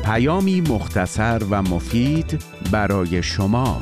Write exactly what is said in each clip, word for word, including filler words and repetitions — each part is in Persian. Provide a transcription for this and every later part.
پیامی مختصر و مفید برای شما.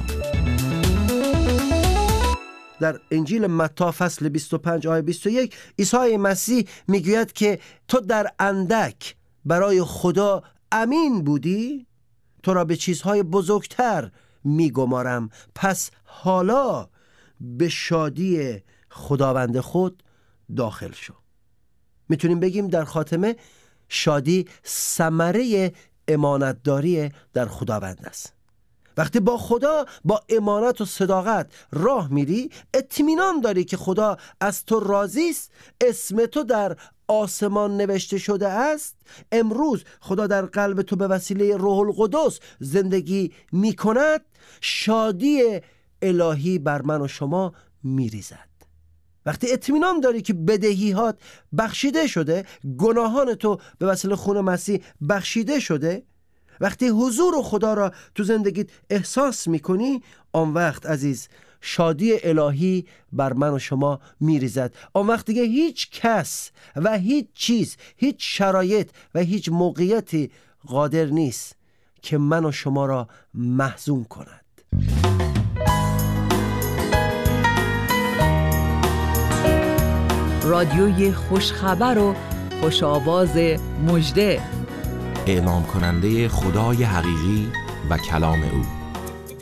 در انجیل متی فصل بیست و پنج آیه بیست و یک عیسی مسیح میگوید که تو در اندک برای خدا امین بودی، تو را به چیزهای بزرگتر میگمارم، پس حالا به شادی خداوند خود داخل شو. میتونیم بگیم در خاتمه شادی ثمره امانتداری در خداوند است. وقتی با خدا با امانت و صداقت راه میری، اطمینان داری که خدا از تو راضی است، اسم تو در آسمان نوشته شده است. امروز خدا در قلب تو به وسیله روح القدس زندگی میکند. شادی الهی بر من و شما میریزد. وقتی اطمینان داری که بدهیات بخشیده شده، گناهان تو به وسیله خون مسیح بخشیده شده، وقتی حضور خدا را تو زندگیت احساس میکنی، آن وقت عزیز شادی الهی بر من و شما میریزد. آن وقت دیگه هیچ کس و هیچ چیز، هیچ شرایط و هیچ موقعیتی قادر نیست که من و شما را محزون کند. رادیوی خوشخبر و خوش آواز مژده، اعلام کننده خدای حقیقی و کلام او.